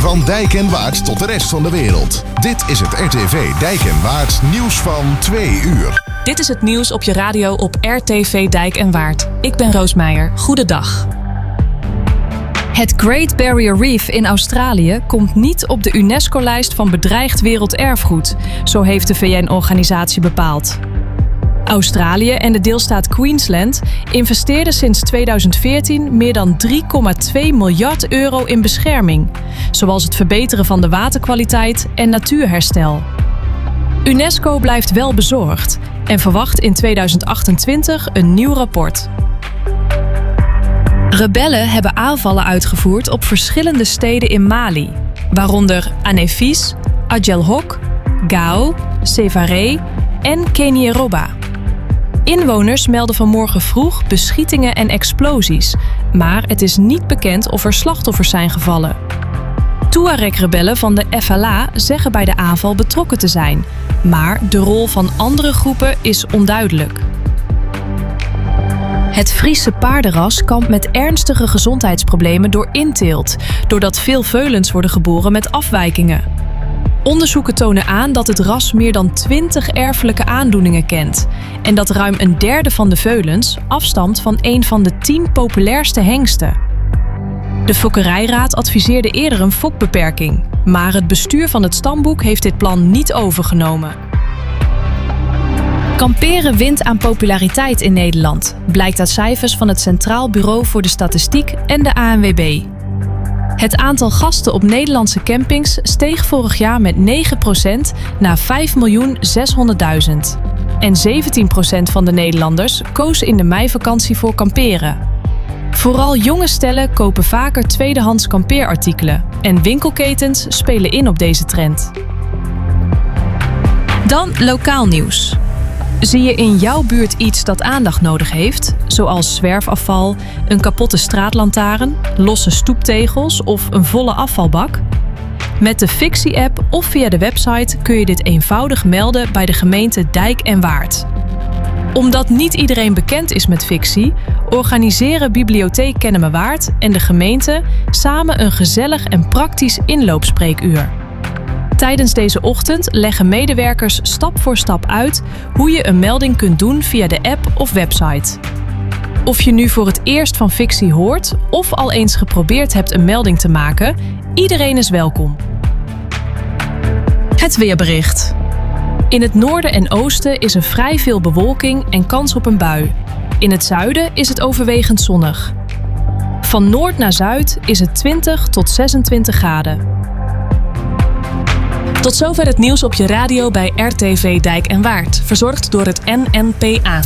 Van Dijk en Waard tot de rest van de wereld. Dit is het RTV Dijk en Waard nieuws van 2 uur. Dit is het nieuws op je radio op RTV Dijk en Waard. Ik ben Roos Meijer. Goedendag. Het Great Barrier Reef in Australië komt niet op de UNESCO-lijst van bedreigd werelderfgoed. Zo heeft de VN-organisatie bepaald. Australië en de deelstaat Queensland investeerden sinds 2014 meer dan 3,2 miljard euro in bescherming, zoals het verbeteren van de waterkwaliteit en natuurherstel. UNESCO blijft wel bezorgd en verwacht in 2028 een nieuw rapport. Rebellen hebben aanvallen uitgevoerd op verschillende steden in Mali, waaronder Anefis, Adjelhok, Gao, Sévaré en Kenieroba. Inwoners melden vanmorgen vroeg beschietingen en explosies, maar het is niet bekend of er slachtoffers zijn gevallen. Tuareg-rebellen van de FLA zeggen bij de aanval betrokken te zijn, maar de rol van andere groepen is onduidelijk. Het Friese paardenras kampt met ernstige gezondheidsproblemen door inteelt, doordat veel veulens worden geboren met afwijkingen. Onderzoeken tonen aan dat het ras meer dan 20 erfelijke aandoeningen kent en dat ruim een derde van de veulens afstamt van een van de 10 populairste hengsten. De Fokkerijraad adviseerde eerder een fokbeperking, maar het bestuur van het stamboek heeft dit plan niet overgenomen. Kamperen wint aan populariteit in Nederland, blijkt uit cijfers van het Centraal Bureau voor de Statistiek en de ANWB. Het aantal gasten op Nederlandse campings steeg vorig jaar met 9% naar 5.600.000. En 17% van de Nederlanders koos in de meivakantie voor kamperen. Vooral jonge stellen kopen vaker tweedehands kampeerartikelen en winkelketens spelen in op deze trend. Dan lokaal nieuws. Zie je in jouw buurt iets dat aandacht nodig heeft, zoals zwerfafval, een kapotte straatlantaarn, losse stoeptegels of een volle afvalbak? Met de Fixie-app of via de website kun je dit eenvoudig melden bij de gemeente Dijk en Waard. Omdat niet iedereen bekend is met Fixie, organiseren Bibliotheek Kennemerwaard en de gemeente samen een gezellig en praktisch inloopspreekuur. Tijdens deze ochtend leggen medewerkers stap voor stap uit hoe je een melding kunt doen via de app of website. Of je nu voor het eerst van Fixie hoort of al eens geprobeerd hebt een melding te maken, iedereen is welkom. Het weerbericht. In het noorden en oosten is er vrij veel bewolking en kans op een bui. In het zuiden is het overwegend zonnig. Van noord naar zuid is het 20 tot 26 graden. Tot zover het nieuws op je radio bij RTV Dijk en Waard, verzorgd door het NNPA.